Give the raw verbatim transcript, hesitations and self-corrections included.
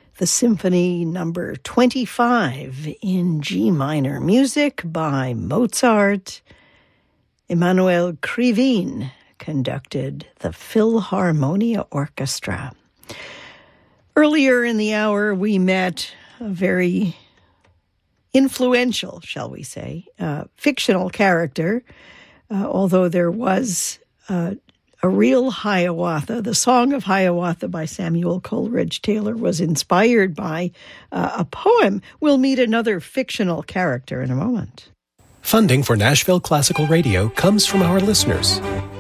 the Symphony Number twenty-five in G minor, music by Mozart. Emanuel Krivine conducted the Philharmonia Orchestra. Earlier in the hour, we met a very influential, shall we say, uh, fictional character, uh, although there was uh, a real Hiawatha. The Song of Hiawatha by Samuel Coleridge Taylor was inspired by uh, a poem. We'll meet another fictional character in a moment. Funding for Nashville Classical Radio comes from our listeners.